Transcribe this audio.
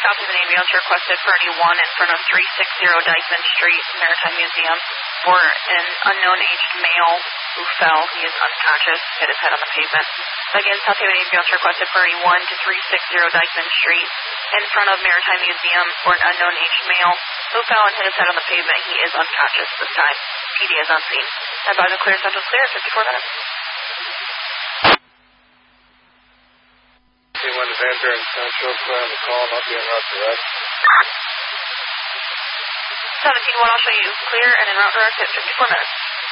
South Haven ambulance requested for anyone in front of 360 Dykeman Street, Maritime Museum, for an unknown aged male who fell. He is unconscious, hit his head on the pavement. Again, South Haven ambulance requested for anyone to 360 Dykeman Street, in front of Maritime Museum, for an unknown aged male who fell and hit his head on the pavement. He is unconscious this time. PD is on scene. Advise a clear, central clear, 54 minutes. Anyone is entering Central, clear on the call, not being route direct. 17-1, I'll show you clear and en route direct at 54 minutes.